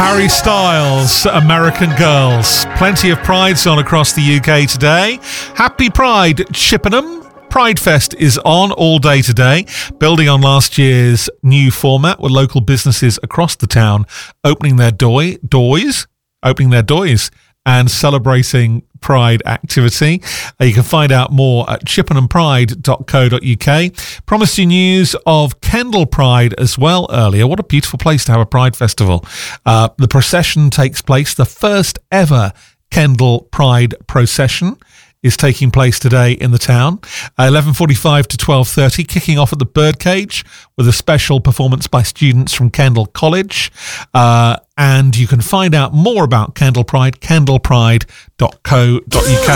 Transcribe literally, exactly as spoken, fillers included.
Harry Styles, American Girls. Plenty of Prides on across the U K today. Happy Pride, Chippenham. Pride Fest is on all day today, building on last year's new format with local businesses across the town opening their doy, doors, opening their doors and celebrating Pride activity. Uh, you can find out more at chippenham pride dot co dot uk. Promised you news of Kendal Pride as well earlier. What a beautiful place to have a Pride festival. Uh, the procession takes place, the first ever Kendal Pride procession is taking place today in the town. Uh, eleven forty-five to twelve thirty, kicking off at the Birdcage with a special performance by students from Kendal College. Uh, and you can find out more about Kendal Pride, kendal pride dot co dot uk.